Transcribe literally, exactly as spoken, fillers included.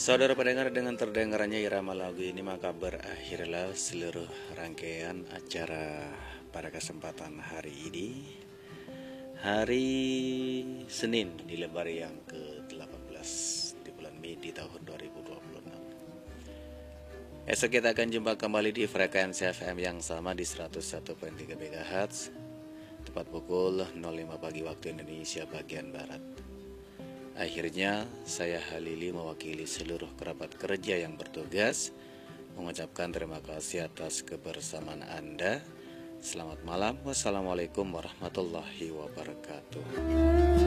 Saudara pendengar, dengan terdengarannya irama lagu ini maka berakhirlah seluruh rangkaian acara pada kesempatan hari ini, hari Senin di lembar yang ke delapan belas di bulan Mei di tahun dua ribu dua puluh enam. Esok kita akan jumpa kembali di frekuensi F M yang sama di seratus satu koma tiga megahertz tepat pukul nol lima pagi waktu Indonesia bagian Barat. Akhirnya, saya Halili mewakili seluruh kerabat kerja yang bertugas mengucapkan terima kasih atas kebersamaan Anda. Selamat malam. Wassalamualaikum warahmatullahi wabarakatuh.